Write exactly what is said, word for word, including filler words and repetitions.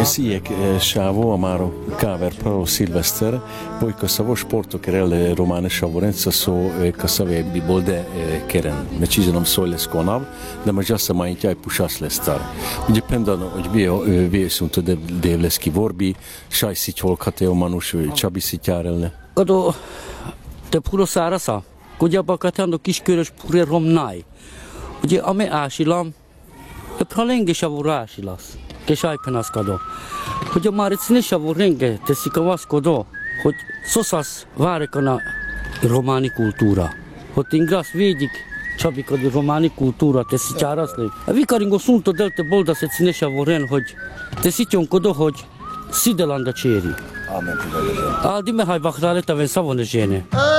Sijek šavo, amaro kaver pro Silvester, poi kasavo sporto kerel romane šavorenca so kasave bibolde keren. Meciznom soile skonav, da majasa majtjaj pušas lestar. Ugye pendano, hogy vie vie sunt de devleski vorbi, šaj sityolkate o manus csabi sityárelne. Kado te puro szárasza, ugye bakatando kiskörös pure romnai. Ugye ame ásilam, e pralenge savura ásilasz. Kesajpenas kado. Hogy a már egy savorenge teszik a vaszkodó, hogy szoszász várekana románi kultúra. Hogy ingrász védik csabikadi románi kultúra teszi csáraszlé. A vikaringo szunto delte boldasz egy színe savoren, hogy teszik kodó, hogy szidelanda cséri. Amen. Aldi mehaj vakráleta ven szavone zséne.